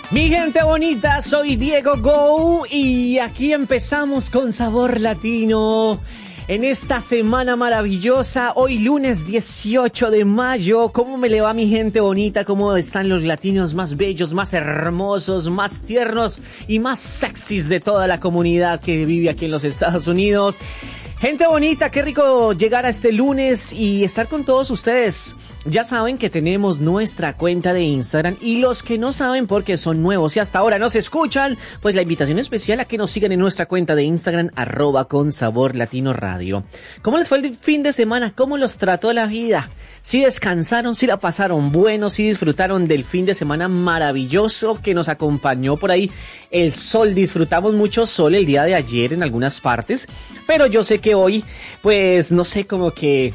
Mi gente bonita, soy Diego Go y aquí empezamos con Sabor Latino. En esta semana maravillosa, hoy lunes 18 de mayo, ¿cómo me le va mi gente bonita? ¿Cómo están los latinos más bellos, más hermosos, más tiernos y más sexys de toda la comunidad que vive aquí en los Estados Unidos? Gente bonita, qué rico llegar a este lunes y estar con todos ustedes. Ya saben que tenemos nuestra cuenta de Instagram y los que no saben porque son nuevos y hasta ahora nos escuchan, pues la invitación especial a que nos sigan en nuestra cuenta de Instagram, @consaborlatinoradio. ¿Cómo les fue el fin de semana? ¿Cómo los trató la vida? ¿Sí descansaron? ¿Sí la pasaron bueno? ¿Sí disfrutaron del fin de semana maravilloso que nos acompañó por ahí? El sol, disfrutamos mucho sol el día de ayer en algunas partes, pero yo sé que hoy, pues no sé, como que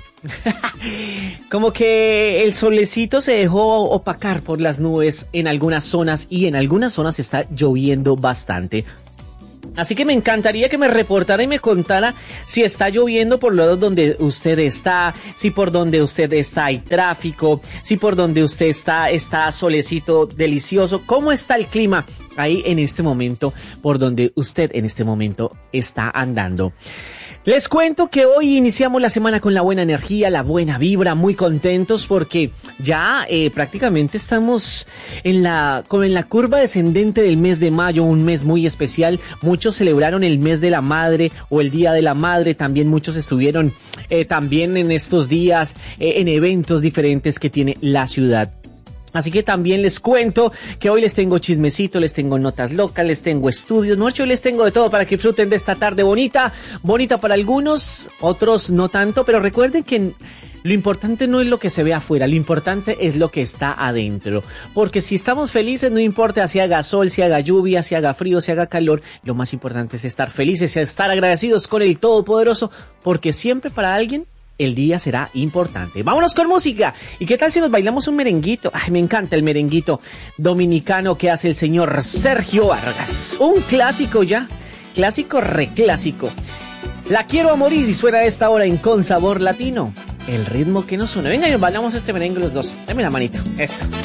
el solecito se dejó opacar por las nubes en algunas zonas y en algunas zonas está lloviendo bastante. Así que me encantaría que me reportara y me contara si está lloviendo por lados donde usted está, si por donde usted está hay tráfico, si por donde usted está solecito delicioso. ¿Cómo está el clima ahí en este momento, por donde usted en este momento está andando? Les cuento que hoy iniciamos la semana con la buena energía, la buena vibra, muy contentos porque ya prácticamente estamos en la curva descendente del mes de mayo, un mes muy especial. Muchos celebraron el mes de la madre o el día de la madre, también muchos estuvieron también en estos días en eventos diferentes que tiene la ciudad. Así que también les cuento que hoy les tengo chismecito, les tengo notas locas, les tengo estudios, hoy les tengo de todo para que disfruten de esta tarde bonita para algunos, otros no tanto, pero recuerden que lo importante no es lo que se ve afuera, lo importante es lo que está adentro, porque si estamos felices no importa si haga sol, si haga lluvia, si haga frío, si haga calor, lo más importante es estar felices y estar agradecidos con el Todopoderoso, porque siempre para alguien el día será importante. Vámonos con música. ¿Y qué tal si nos bailamos un merenguito? Ay, me encanta el merenguito dominicano que hace el señor Sergio Vargas. Un clásico ya. Clásico, reclásico. La quiero a morir y suena a esta hora en Con Sabor Latino. El ritmo que nos une. Venga y nos bailamos este merengue los dos. Dame la manito. Eso.